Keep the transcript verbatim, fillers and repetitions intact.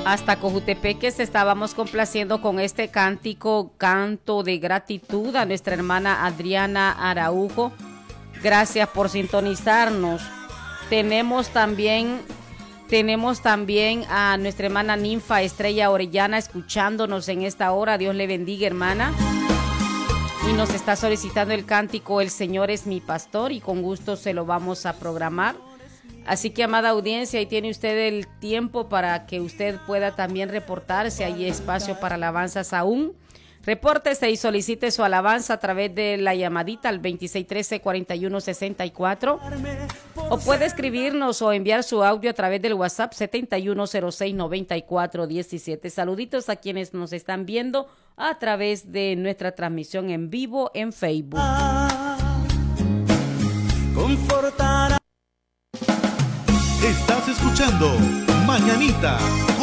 Hasta Cojutepeques estábamos complaciendo con este cántico, canto de gratitud a nuestra hermana Adriana Araujo. Gracias por sintonizarnos. Tenemos también, tenemos también a nuestra hermana Ninfa Estrella Orellana escuchándonos en esta hora. Dios le bendiga, hermana. Y nos está solicitando el cántico El Señor es mi pastor y con gusto se lo vamos a programar. Así que, amada audiencia, ahí tiene usted el tiempo para que usted pueda también reportarse. Hay espacio para alabanzas aún. Repórtese y solicite su alabanza a través de la llamadita al veintiséis trece, cuarenta y uno sesenta y cuatro. O puede escribirnos o enviar su audio a través del WhatsApp setenta y uno cero seis, noventa y cuatro diecisiete. Saluditos a quienes nos están viendo a través de nuestra transmisión en vivo en Facebook. Confortará. Estás escuchando Mañanitas